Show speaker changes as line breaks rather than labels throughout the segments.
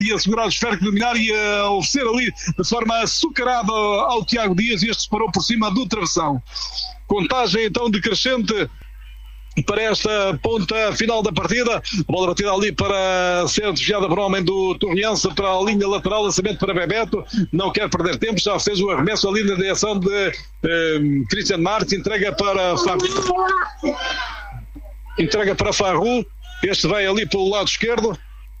e assegurar o esférico dominar e a oferecer ali de forma açucarada ao Tiago Dias, e este parou por cima do travessão. Contagem então decrescente para esta ponta final da partida. A bola batida ali para ser desviada para o homem do Torriense para a linha lateral, lançamento para Bebeto, não quer perder tempo, já fez o arremesso ali na direção de Christian Martins, entrega para Farru, este vai ali pelo lado esquerdo.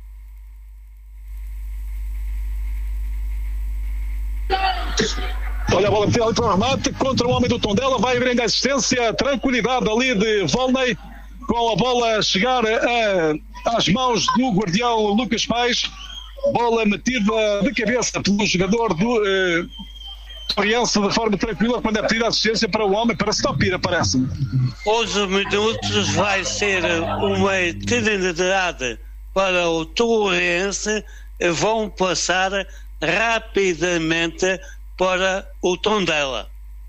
Olha a bola metida ali para o remate contra o homem do Tondela, vai haver ainda assistência, tranquilidade ali de Volney, com a bola a chegar às mãos do guardião Lucas Paes, bola metida de cabeça pelo jogador do Torriense de forma tranquila, quando é pedida assistência para o homem, para Stopira, parece-me.
11 minutos vai ser uma eternidade para o Torriense, vão passar rapidamente para o Tondela.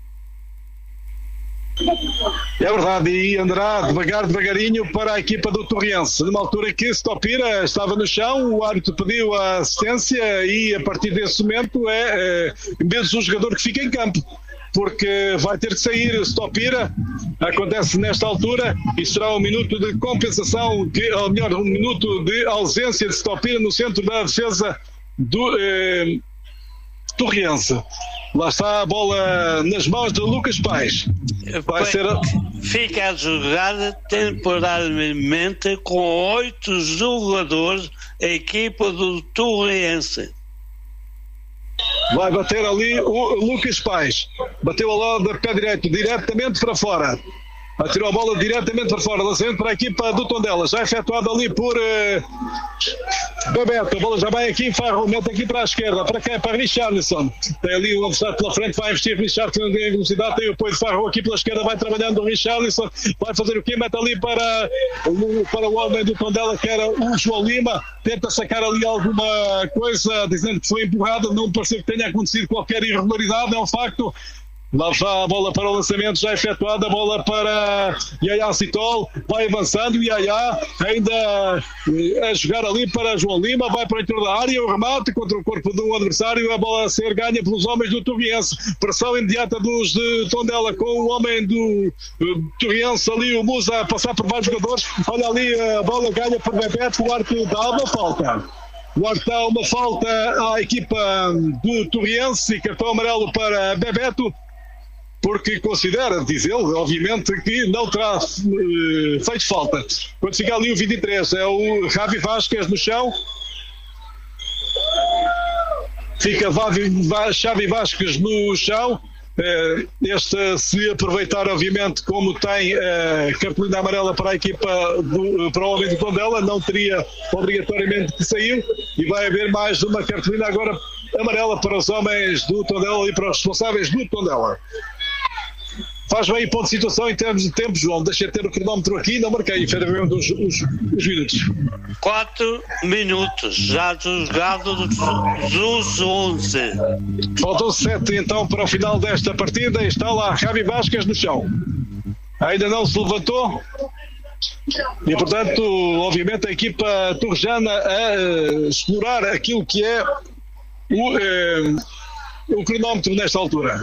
É verdade, e andará devagarinho para a equipa do Torriense. Numa altura que Stopira estava no chão, o árbitro pediu a assistência e a partir desse momento mesmo o jogador que fica em campo, porque vai ter que sair Stopira. Acontece nesta altura e será um minuto de compensação, ou melhor, um minuto de ausência de Stopira no centro da defesa do Torriense. Lá está a bola nas mãos de Lucas Paes.
Fica a jogar temporariamente com 8 jogadores a equipa do Torriense.
Vai bater ali o Lucas Paes. Bateu a bola da pé direito, diretamente para fora. Atirou a bola diretamente para fora, lançamento para a equipa do Tondela, já efetuado ali por Bebeto. A bola já vai aqui em Farro, mete aqui para a esquerda, para quem? Para Richarlison. Tem ali o adversário pela frente, vai investir Richarlison em velocidade, tem o apoio de Farro aqui pela esquerda, vai trabalhando o Richarlison, vai fazer o quê? Mete ali para o homem do Tondela, que era o João Lima, tenta sacar ali alguma coisa, dizendo que foi empurrada, não pareceu que tenha acontecido qualquer irregularidade, é um facto. Lá está a bola para o lançamento, já efetuada, a bola para Yaya Citol, vai avançando, Yaya ainda a jogar ali para João Lima, vai para o interior da área, o remate contra o corpo do adversário, a bola a ser ganha pelos homens do Torriense, pressão imediata dos de Tondela com o homem do Torriense ali, o Musa a passar por vários jogadores, olha ali a bola ganha por Bebeto, o árbitro dá uma falta. O árbitro dá uma falta à equipa do Torriense e cartão amarelo para Bebeto, porque considera, diz ele, obviamente, que não terá feito falta. Quando fica ali o 23, é o Javi Vasquez no chão. Fica Javi Vasquez no chão. Este, se aproveitar, obviamente, como tem cartolina amarela para a equipa, para o homem do Tondela, não teria obrigatoriamente que sair. E vai haver mais uma cartolina agora amarela para os homens do Tondela e para os responsáveis do Tondela. Faz bem ponto de situação em termos de tempo, João. Deixa eu ter o cronómetro aqui, não marquei efetivamente os minutos.
4 minutos já jogado dos 11.
Faltam 7 então para o final desta partida. Está lá Javi Vasquez no chão. Ainda não se levantou. E portanto, obviamente, a equipa torrejana a explorar aquilo que é o cronómetro nesta altura.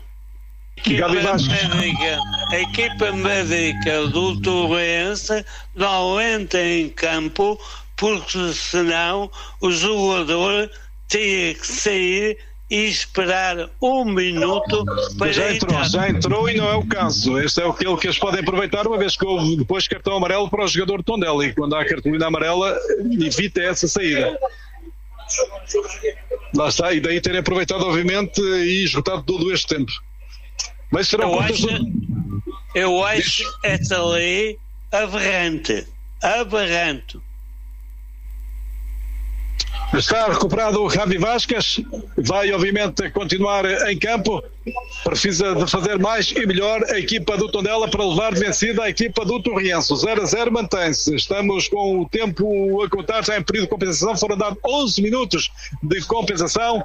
A equipa médica do Torriense não entra em campo porque senão o jogador tinha que sair e esperar um minuto para
já entrou e não é o caso. Este é aquilo que eles podem aproveitar, uma vez que houve depois cartão amarelo para o jogador Tondela, e quando há cartolina amarela evita essa saída. Lá está, e daí terem aproveitado obviamente e esgotado todo este tempo. Mas será
eu acho esta lei aberrante.
Está recuperado o Javi Vasquez, vai obviamente continuar em campo, precisa de fazer mais e melhor a equipa do Tondela para levar de vencida a equipa do Torriense. 0-0 mantém-se, estamos com o tempo a contar, já em período de compensação, foram dados 11 minutos de compensação.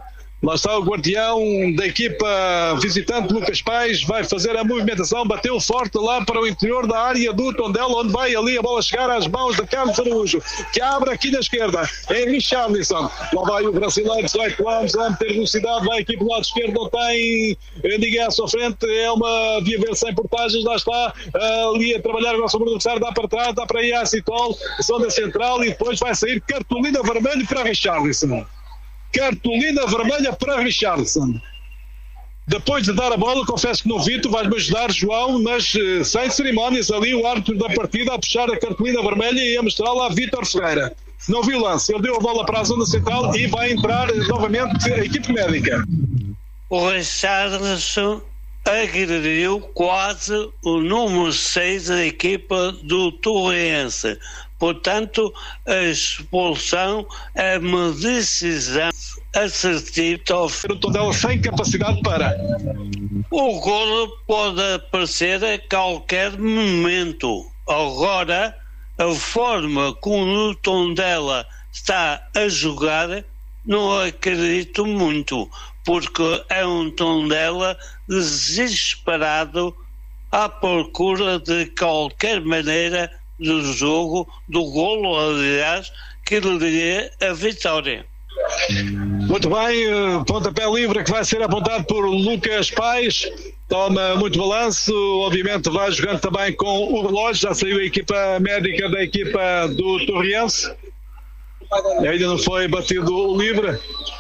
Lá está o guardião da equipa visitante, Lucas Pais, vai fazer a movimentação, bateu forte lá para o interior da área do Tondela, onde vai ali a bola chegar às mãos de Carlos Araújo, que abre aqui na esquerda, é Richarlison. Lá vai o brasileiro, 18 anos, a meter velocidade, vai aqui para o lado esquerdo, não tem ninguém à sua frente, é uma via verde sem portagens, lá está ali a trabalhar com o seu adversário, dá para trás, dá para ir a Citol, zona central, e depois vai sair cartolina vermelha para Richarlison. Cartolina vermelha para Richarlison. Depois de dar a bola, confesso que não vi, tu vais-me ajudar, João, mas sem cerimónias, ali o árbitro da partida a puxar a cartolina vermelha e a mostrá-la a Vítor Ferreira. Não vi o lance, ele deu a bola para a zona central e vai entrar novamente a equipe médica.
O Richarlison agrediu quase o número 6 da equipa do Torrense. Portanto, a expulsão é uma decisão assertiva.
O Tondela sem capacidade para.
O golo pode aparecer a qualquer momento. Agora, a forma como o Tondela está a jogar, não acredito muito, porque é um Tondela desesperado à procura de qualquer maneira do jogo, do golo, aliás, que lhe dê a vitória.
Muito bem, pontapé livre que vai ser apontado por Lucas Pais, toma muito balanço, obviamente vai jogando também com o relógio, já saiu a equipa médica da equipa do Torrense, ainda não foi batido o livre.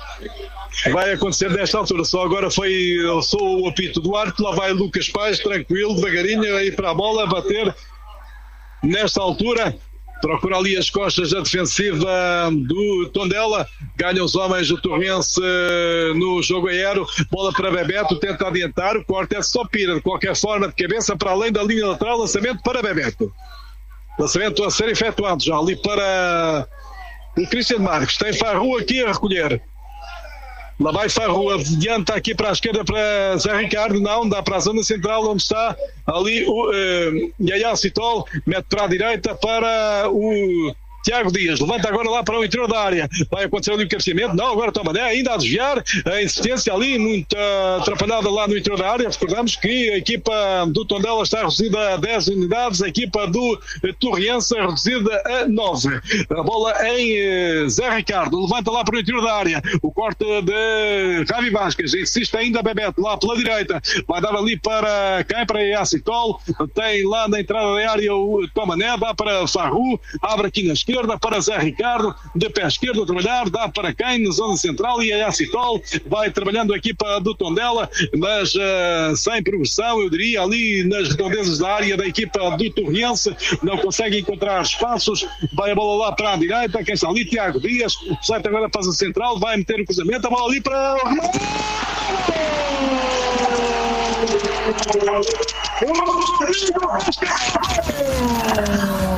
Vai acontecer nesta altura, só agora foi o apito do árbitro, lá vai Lucas Pais, tranquilo, devagarinho, aí para a bola, bater. Nesta altura, procura ali as costas da defensiva do Tondela, ganham os homens do Torrense no jogo aéreo, bola para Bebeto, tenta adiantar, o corte é só pira, de qualquer forma, de cabeça para além da linha lateral, lançamento para Bebeto. Lançamento a ser efetuado já ali para o Cristiano Marques, tem Farru aqui a recolher. Lá vai Farru, adianta aqui para a esquerda para Zé Ricardo, não, dá para a zona central onde está ali o Yaya Citol, mete para a direita para o Tiago Dias, levanta agora lá para o interior da área, vai acontecer ali o cabeceamento, não, agora toma, né? Ainda a desviar, a insistência ali, muito atrapalhada lá no interior da área, recordamos que a equipa do Tondela está reduzida a 10 unidades, a equipa do Torrense reduzida a 9, a bola em Zé Ricardo, levanta lá para o interior da área, o corte de Javi Vasquez, insiste ainda Bebeto lá pela direita, vai dar ali para quem? Para Iacitol, tem lá na entrada da área o Tomané, dá para Farru, abre aqui na esquerda para Zé Ricardo, de pé esquerdo a trabalhar, dá para quem? Na zona central, e a Iacitol vai trabalhando a equipa do Tondela, mas sem progressão, eu diria, ali nas redondezas da área da equipa do Torrense, não consegue encontrar espaços, vai a bola lá para a direita, quem está ali? Tiago Dias, sai agora para a central, vai meter o cruzamento, a bola ali para o